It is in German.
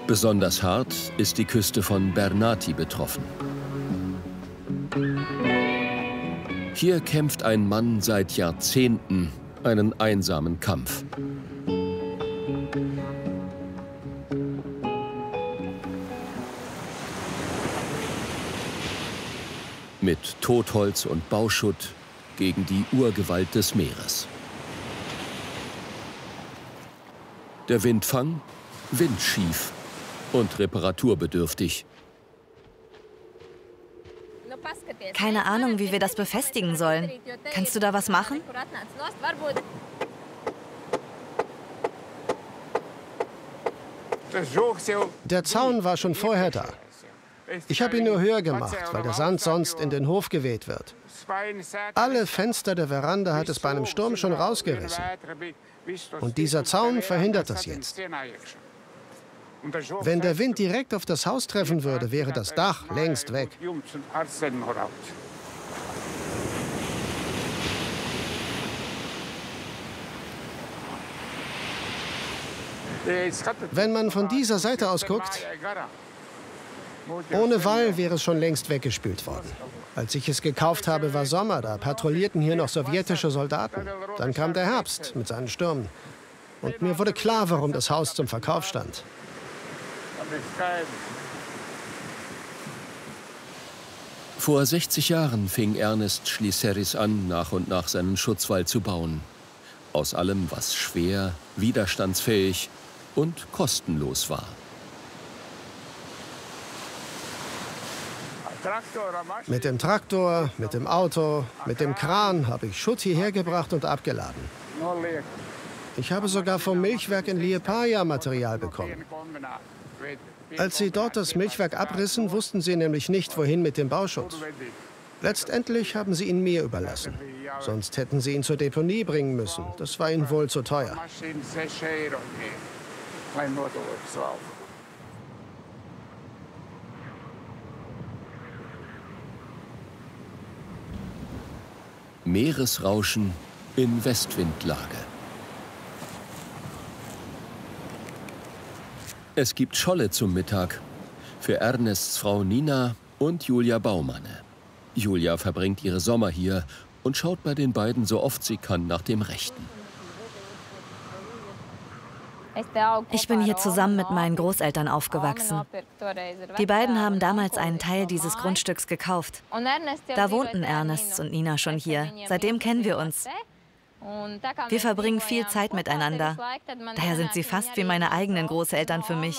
Besonders hart ist die Küste von Bernati betroffen. Hier kämpft ein Mann seit Jahrzehnten einen einsamen Kampf. Mit Totholz und Bauschutt gegen die Urgewalt des Meeres. Der Windfang windschief und reparaturbedürftig. Keine Ahnung, wie wir das befestigen sollen. Kannst du da was machen? Der Zaun war schon vorher da. Ich habe ihn nur höher gemacht, weil der Sand sonst in den Hof geweht wird. Alle Fenster der Veranda hat es bei einem Sturm schon rausgerissen. Und dieser Zaun verhindert das jetzt. Wenn der Wind direkt auf das Haus treffen würde, wäre das Dach längst weg. Wenn man von dieser Seite aus guckt, ohne Wall wäre es schon längst weggespült worden. Als ich es gekauft habe, war Sommer, da patrouillierten hier noch sowjetische Soldaten. Dann kam der Herbst mit seinen Stürmen. Und mir wurde klar, warum das Haus zum Verkauf stand. Vor 60 Jahren fing Ernest Schliseris an, nach und nach seinen Schutzwall zu bauen. Aus allem, was schwer, widerstandsfähig und kostenlos war. Mit dem Traktor, mit dem Auto, mit dem Kran habe ich Schutt hierher gebracht und abgeladen. Ich habe sogar vom Milchwerk in Liepaja Material bekommen. Als sie dort das Milchwerk abrissen, wussten sie nämlich nicht, wohin mit dem Bauschutt. Letztendlich haben sie ihn mir überlassen. Sonst hätten sie ihn zur Deponie bringen müssen. Das war ihnen wohl zu teuer. Meeresrauschen in Westwindlage. Es gibt Scholle zum Mittag für Ernests Frau Nina und Julia Baumanne. Julia verbringt ihre Sommer hier und schaut bei den beiden so oft sie kann nach dem Rechten. Ich bin hier zusammen mit meinen Großeltern aufgewachsen. Die beiden haben damals einen Teil dieses Grundstücks gekauft. Da wohnten Ernest und Nina schon hier. Seitdem kennen wir uns. Wir verbringen viel Zeit miteinander. Daher sind sie fast wie meine eigenen Großeltern für mich.